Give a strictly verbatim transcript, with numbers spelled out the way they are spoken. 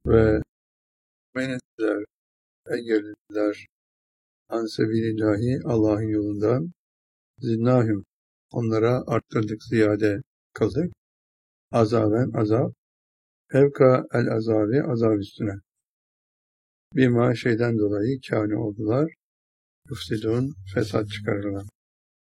ve menettiler, engelliler ansabilillahi Allah'ın yolundan zinnahum onlara arttırdık, ziyade kıldık. Azaben azap, fevka el azabi azab üstüne. Bima şeyden dolayı kâne oldular. Yufsidun fesat çıkarırlar.